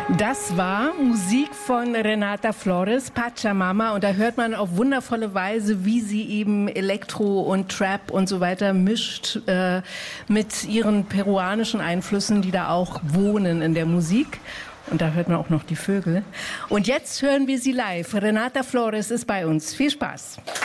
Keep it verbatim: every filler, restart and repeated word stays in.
Das war Musik von Renata Flores, Pachamama. Und da hört man auf wundervolle Weise, wie sie eben Elektro und Trap und so weiter mischt äh, mit ihren peruanischen Einflüssen, die da auch wohnen in der Musik. Und da hört man auch noch die Vögel. Und jetzt hören wir sie live. Renata Flores ist bei uns. Viel Spaß.